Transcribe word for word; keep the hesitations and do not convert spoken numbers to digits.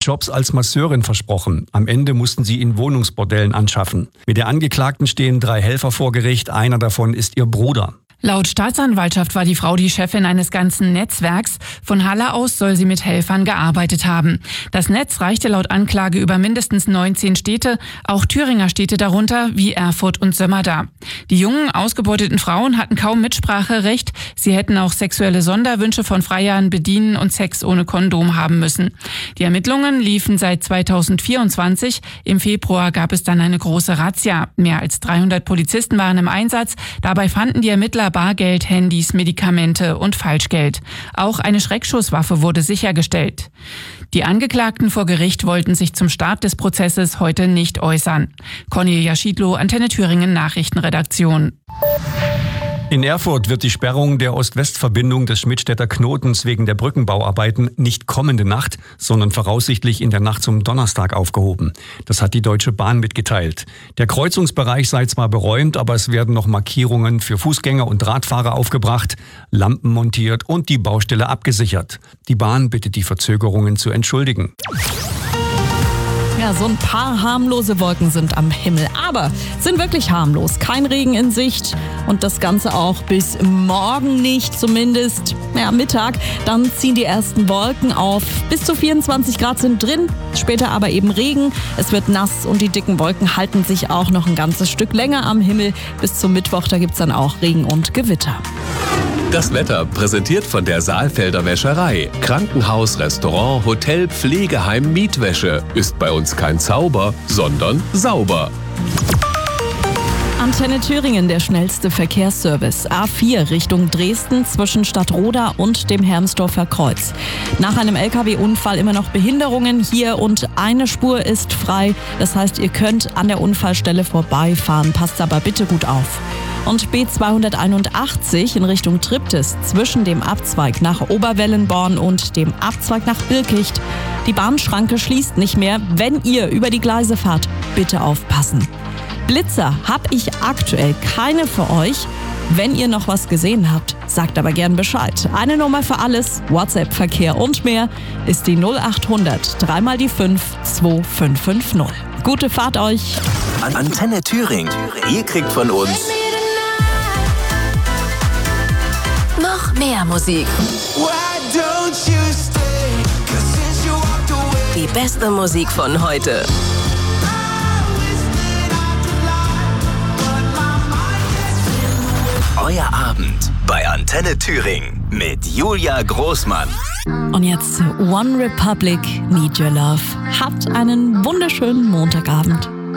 Jobs als Masseurin versprochen. Am Ende mussten sie in Wohnungsbordellen anschaffen. Mit der Angeklagten stehen drei Helfer vor Gericht. Einer davon ist ihr Bruder. Laut Staatsanwaltschaft war die Frau die Chefin eines ganzen Netzwerks. Von Halle aus soll sie mit Helfern gearbeitet haben. Das Netz reichte laut Anklage über mindestens neunzehn Städte, auch Thüringer Städte darunter, wie Erfurt und Sömmerda. Die jungen, ausgebeuteten Frauen hatten kaum Mitspracherecht. Sie hätten auch sexuelle Sonderwünsche von Freiern bedienen und Sex ohne Kondom haben müssen. Die Ermittlungen liefen seit zweitausendvierundzwanzig. Im Februar gab es dann eine große Razzia. Mehr als dreihundert Polizisten waren im Einsatz. Dabei fanden die Ermittler Bargeld, Handys, Medikamente und Falschgeld. Auch eine Schreckschusswaffe wurde sichergestellt. Die Angeklagten vor Gericht wollten sich zum Start des Prozesses heute nicht äußern. Cornelia Schiedlow, Antenne Thüringen Nachrichtenredaktion. In Erfurt wird die Sperrung der Ost-West-Verbindung des Schmidtstädter Knotens wegen der Brückenbauarbeiten nicht kommende Nacht, sondern voraussichtlich in der Nacht zum Donnerstag aufgehoben. Das hat die Deutsche Bahn mitgeteilt. Der Kreuzungsbereich sei zwar beräumt, aber es werden noch Markierungen für Fußgänger und Radfahrer aufgebracht, Lampen montiert und die Baustelle abgesichert. Die Bahn bittet die Verzögerungen zu entschuldigen. Ja, so ein paar harmlose Wolken sind am Himmel, aber sind wirklich harmlos. Kein Regen in Sicht und das Ganze auch bis morgen nicht, zumindest ja, Mittag. Dann ziehen die ersten Wolken auf. Bis zu vierundzwanzig Grad sind drin, später aber eben Regen. Es wird nass und die dicken Wolken halten sich auch noch ein ganzes Stück länger am Himmel. Bis zum Mittwoch, da gibt's dann auch Regen und Gewitter. Das Wetter präsentiert von der Saalfelder Wäscherei. Krankenhaus, Restaurant, Hotel, Pflegeheim, Mietwäsche. Ist bei uns kein Zauber, sondern sauber. Antenne Thüringen, der schnellste Verkehrsservice. A vier Richtung Dresden zwischen Stadtroda und dem Hermsdorfer Kreuz. Nach einem L K W-Unfall immer noch Behinderungen hier und eine Spur ist frei. Das heißt, ihr könnt an der Unfallstelle vorbeifahren. Passt aber bitte gut auf. Und B zweihunderteinundachtzig in Richtung Triptis zwischen dem Abzweig nach Oberwellenborn und dem Abzweig nach Birkicht. Die Bahnschranke schließt nicht mehr. Wenn ihr über die Gleise fahrt, bitte aufpassen. Blitzer habe ich aktuell keine für euch. Wenn ihr noch was gesehen habt, sagt aber gern Bescheid. Eine Nummer für alles, WhatsApp-Verkehr und mehr ist die null achthundert dreimal die fünf zwei fünf fünf null. Gute Fahrt euch! Antenne Thüringen. Ihr kriegt von uns noch mehr Musik. Die beste Musik von heute. Euer Abend bei Antenne Thüringen mit Julia Großmann. Und jetzt One Republic, Need Your Love. Habt einen wunderschönen Montagabend.